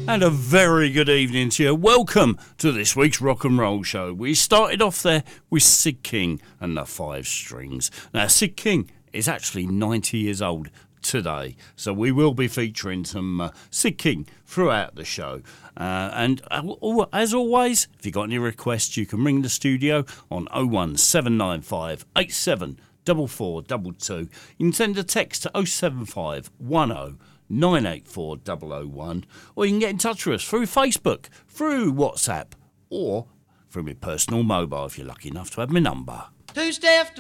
And a very good evening to you. Welcome to this week's Rock and Roll Show. We started off there with Sid King and the Five Strings. Now, Sid King is actually 90 years old today, so we will be featuring some Sid King throughout the show. And as always, if you've got any requests, you can ring the studio on 01795 87 4422. You can send a text to 07510 984 001, or you can get in touch with us through Facebook, through WhatsApp, or through my personal mobile if you're lucky enough to have my number. Two steps